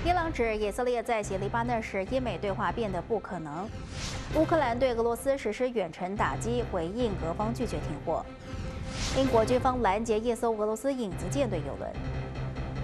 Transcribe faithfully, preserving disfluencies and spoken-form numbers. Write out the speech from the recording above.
伊朗指以色列在袭黎巴嫩时，伊美对话变得不可能。乌克兰对俄罗斯实施远程打击，回应俄方拒绝停火。英国军方拦截一艘俄罗斯影子舰队油轮。